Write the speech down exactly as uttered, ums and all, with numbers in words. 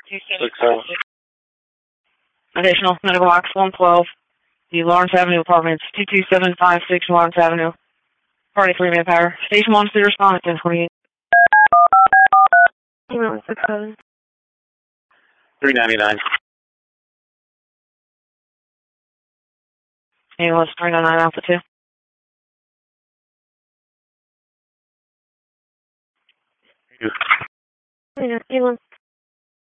Six seven. Additional medical box one twelve, the Lawrence Avenue Apartments, two two seven five six Lawrence Avenue. Party three manpower. Station one to respond at ten twenty-eight. Email six seven. three ninety-nine. Ambulance three ninety-nine Alpha two. You. Email